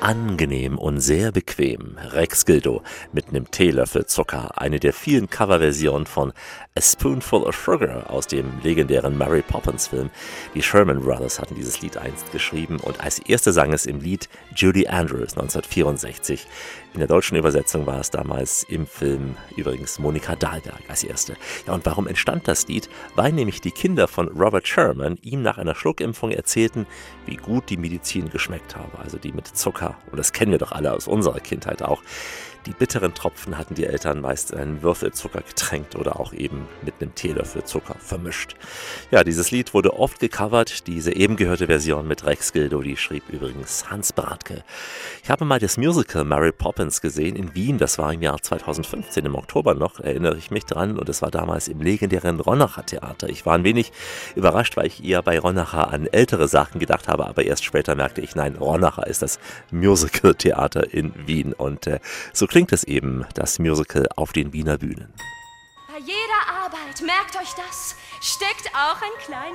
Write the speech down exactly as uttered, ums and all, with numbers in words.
Angenehm und sehr bequem. Rex Gildo mit einem Teelöffel Zucker. Eine der vielen Coverversionen von A Spoonful of Sugar aus dem legendären Mary Poppins Film. Die Sherman Brothers hatten dieses Lied einst geschrieben und als erste sang es im Lied Judy Andrews neunzehnhundertvierundsechzig. In der deutschen Übersetzung war es damals im Film übrigens Monika Dahlberg als erste. Ja, und warum entstand das Lied? Weil nämlich die Kinder von Robert Sherman ihm nach einer Schluckimpfung erzählten, wie gut die Medizin geschmeckt habe, also die mit Zucker. Und das kennen wir doch alle aus unserer Kindheit auch. Die bitteren Tropfen hatten die Eltern meist in einen Würfel Zucker getränkt oder auch eben mit einem Teelöffel Zucker vermischt. Ja, dieses Lied wurde oft gecovert. Diese eben gehörte Version mit Rex Gildo, die schrieb übrigens Hans Bradtke. Ich habe mal das Musical Mary Poppins gesehen in Wien. Das war im Jahr zweitausendfünfzehn, im Oktober noch, erinnere ich mich dran. Und es war damals im legendären Ronacher Theater. Ich war ein wenig überrascht, weil ich eher bei Ronacher an ältere Sachen gedacht habe. Aber erst später merkte ich, nein, Ronacher ist das Musical-Theater in Wien. Und äh, so klingt es eben, das Musical auf den Wiener Bühnen. Bei jeder Arbeit, merkt euch das, steckt auch ein kleines